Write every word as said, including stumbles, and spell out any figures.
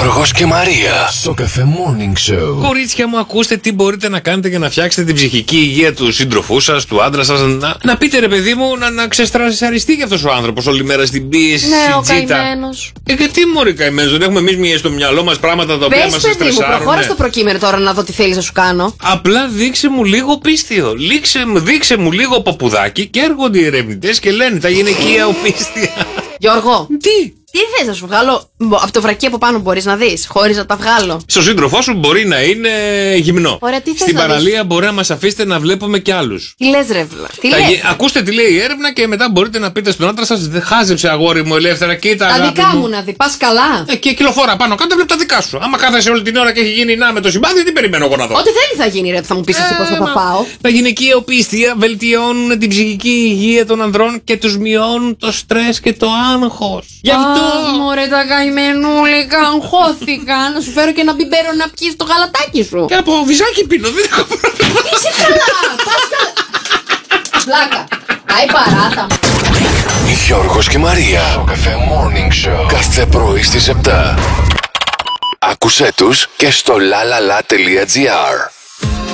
Γιώργος και Μαρία στο Cafe Morning Show. Κορίτσια μου, ακούστε τι μπορείτε να κάνετε για να φτιάξετε την ψυχική υγεία του σύντροφού σας, του άντρα σας. Να, να πείτε, ρε παιδί μου, να, να ξεστρασαριστεί κι αυτός ο άνθρωπος όλη μέρα στην πίεση. Ναι, ο τζίτα. καημένος. Ε, γιατί μωρή καημένος, δεν έχουμε εμείς μία στο μυαλό μας πράγματα τα οποία Πες, μας παιδί μου, στρεσάρουν. προχώρα στο προκείμενο τώρα να δω τι θέλεις να σου κάνω. Απλά δείξε μου λίγο πίστιο. Λήξε, δείξε μου λίγο παπουδάκι και έρχονται οι ερευνητές και λένε τα γυναικεία οπίστια. Γιώργο, Τι? τι θες να σου βγάλω από το βρακί από πάνω, μπορείς να δεις, χωρίς να τα βγάλω. Στο σύντροφό σου μπορεί να είναι γυμνό. Ωραία, τι θες Στην να παραλία δεις? μπορεί να μας αφήσετε να βλέπουμε κι άλλους. Τι λες, ρε βλα, τι Τα λες. γε- Ακούστε τι λέει η έρευνα και μετά μπορείτε να πείτε στον άντρα σας: «Δε χάζεψε αγόρι μου ελεύθερα, κοίτα Τα αγάπη δικά μου». μου να δει, πας καλά. Ε, και κυκλοφορά πάνω κάτω, βλέπει τα δικά σου. Άμα κάθεσαι όλη την ώρα και έχει γίνει να με το συμπάθειο, τι περιμένω εγώ να δω. Ό,τι θέλει θα γίνει, ρε, θα μου πεις εσύ πώς θα τα μα, πάω. Τα γυναικεία οπίστια βελτιώνουν την ψυχική υγεία των ανδρών και τους μειώνουν το στρες και το άγχος. Γι' αυτό. Αχ, μωρέ, τα καημενούλικα, αγχώθηκα. Να σου φέρω και ένα μπιμπέρο να πιείς το γαλατάκι σου. Και από βυζάκι πίνω, δεν έχω πρόβλημα. Είσαι καλά, πας καλά. Πλάκα, πάει παράτα μου. Γιώργος και Μαρία στο Cafe Morning Show. Κάθε πρωί στις επτά. Άκουσέ τους και στο lalala.gr.